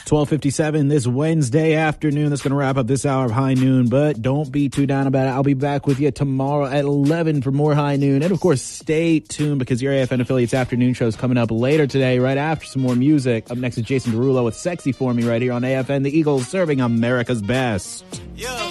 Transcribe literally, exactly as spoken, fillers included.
twelve fifty-seven this Wednesday afternoon. That's going to wrap up this hour of High Noon, but don't be too down about it. I'll be back with you tomorrow at eleven for more High Noon. And, of course, stay tuned because your A F N Affiliates afternoon show is coming up later today, right after some more music. Up next is Jason Derulo with Sexy For Me right here on A F N. The Eagles serving America's best.